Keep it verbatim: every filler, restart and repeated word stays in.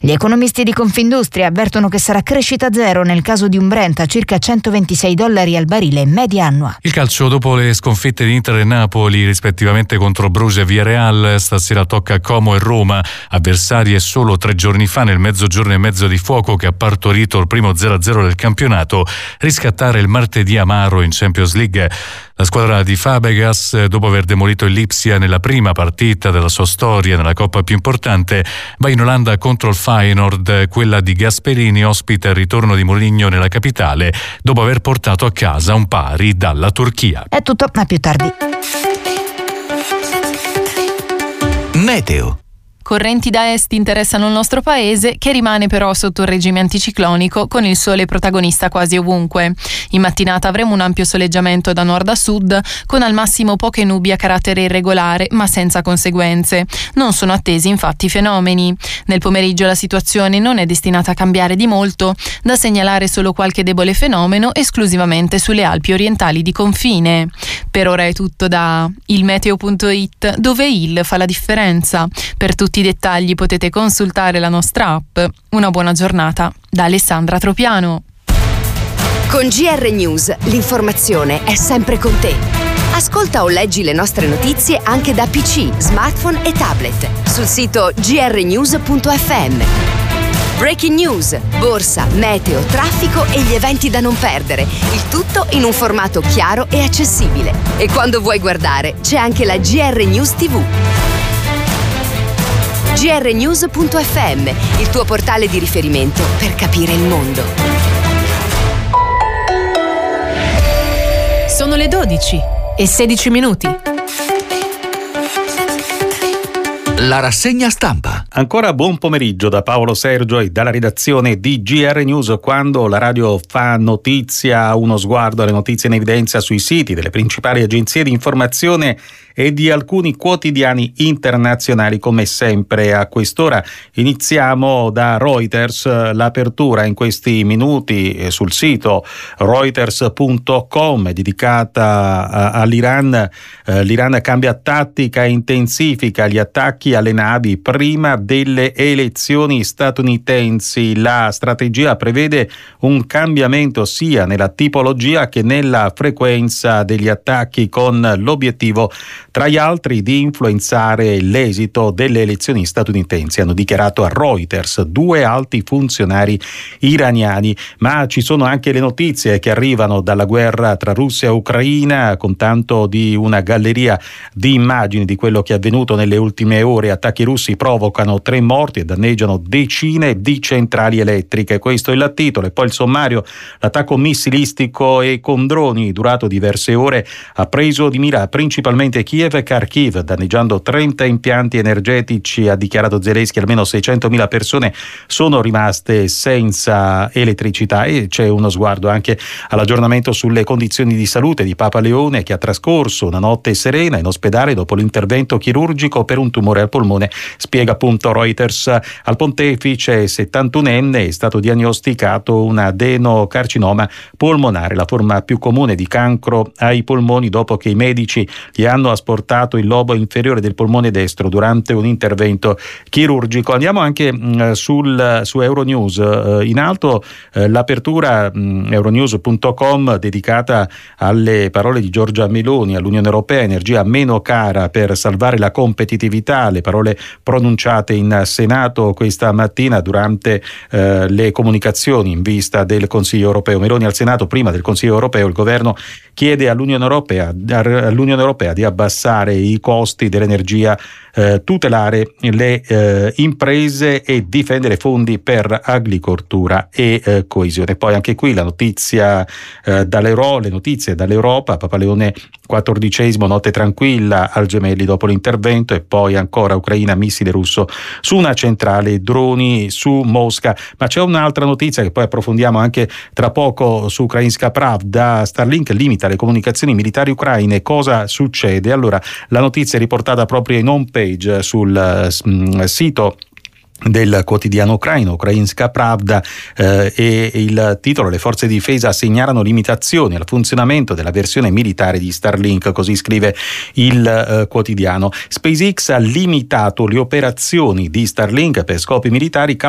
Gli economisti di Confindustria avvertono che sarà crescita zero nel caso di un Brent a circa centoventisei dollari al barile media annua. Il calcio, dopo le sconfitte di Inter e Napoli rispettivamente contro Bruges e Villarreal, stasera tocca Como e Roma, avversarie solo tre giorni fa nel mezzogiorno e mezzo di fuoco che ha partorito il primo zero a zero del campionato, riscattare il martedì amaro in Champions League. La squadra di Fabregas, dopo aver demolito il Lipsia nella prima partita della sua storia nella coppa più importante, va in Olanda contro il Feyenoord. Quella di Gasperini ospita il ritorno di Mourinho nella capitale dopo aver portato a casa un pari dalla Turchia. È tutto, a più tardi. Meteo. Correnti da est interessano il nostro paese, che rimane però sotto il regime anticiclonico, con il sole protagonista quasi ovunque. In mattinata avremo un ampio soleggiamento da nord a sud, con al massimo poche nubi a carattere irregolare, ma senza conseguenze. Non sono attesi infatti fenomeni. Nel pomeriggio la situazione non è destinata a cambiare di molto, da segnalare solo qualche debole fenomeno esclusivamente sulle Alpi orientali di confine. Per ora è tutto da ilmeteo punto it, dove il fa la differenza. Per tutti i dettagli potete consultare la nostra app. Una buona giornata da Alessandra Tropiano. Con G R News l'informazione è sempre con te. Ascolta o leggi le nostre notizie anche da P C, smartphone e tablet sul sito g r news punto f m. Breaking news, borsa, meteo, traffico e gli eventi da non perdere. Il tutto in un formato chiaro e accessibile. E quando vuoi guardare c'è anche la G R News tivù. g r news punto f m, il tuo portale di riferimento per capire il mondo. Sono le dodici e sedici minuti. La rassegna stampa. Ancora buon pomeriggio da Paolo Sergio e dalla redazione di G R News. Quando la radio fa notizia, uno sguardo alle notizie in evidenza sui siti delle principali agenzie di informazione e di alcuni quotidiani internazionali. Come sempre a quest'ora iniziamo da Reuters. L'apertura in questi minuti sul sito reuters punto com è dedicata all'Iran. L'Iran cambia tattica e intensifica gli attacchi alle navi prima delle elezioni statunitensi. La strategia prevede un cambiamento sia nella tipologia che nella frequenza degli attacchi, con l'obiettivo tra gli altri di influenzare l'esito delle elezioni statunitensi, hanno dichiarato a Reuters due alti funzionari iraniani. Ma ci sono anche le notizie che arrivano dalla guerra tra Russia e Ucraina, con tanto di una galleria di immagini di quello che è avvenuto nelle ultime ore. Attacchi russi provocano tre morti e danneggiano decine di centrali elettriche. Questo è il titolo. E poi il sommario: l'attacco missilistico e con droni durato diverse ore ha preso di mira principalmente Kiev e Kharkiv, danneggiando trenta impianti energetici, ha dichiarato Zelensky. Almeno seicentomila persone sono rimaste senza elettricità. E c'è uno sguardo anche all'aggiornamento sulle condizioni di salute di Papa Leone, che ha trascorso una notte serena in ospedale dopo l'intervento chirurgico per un tumore al polmone. Spiega appunto Reuters. Al pontefice settantunenne è stato diagnosticato un adenocarcinoma polmonare, la forma più comune di cancro ai polmoni, dopo che i medici gli hanno asportato il lobo inferiore del polmone destro durante un intervento chirurgico. Andiamo anche mh, sul, su Euronews. Uh, in alto uh, l'apertura mh, euronews punto com dedicata alle parole di Giorgia Meloni all'Unione Europea: energia meno cara per salvare la competitività. Le parole pronunciate in Senato questa mattina durante uh, le comunicazioni in vista del Consiglio Europeo. Meloni al Senato prima del Consiglio Europeo. Il governo chiede all'Unione Europea, all'Unione Europea di abbassare i costi dell'energia, eh, tutelare le eh, imprese e difendere fondi per agricoltura e eh, coesione. Poi anche qui la notizia eh, dall'Euro, le notizie dall'Europa. Papa Leone quattordicesimo, notte tranquilla al Gemelli dopo l'intervento. E poi ancora Ucraina, missile russo su una centrale, droni su Mosca. Ma c'è un'altra notizia che poi approfondiamo anche tra poco su Ukrainska Pravda. Starlink limita le comunicazioni militari ucraine. Cosa succede? Allora, la notizia è riportata proprio in home page sul uh, sito del quotidiano ucraino Ukrainska Pravda, eh, e il titolo: le forze di difesa segnalano limitazioni al funzionamento della versione militare di Starlink, così scrive il eh, quotidiano. SpaceX ha limitato le operazioni di Starlink per scopi militari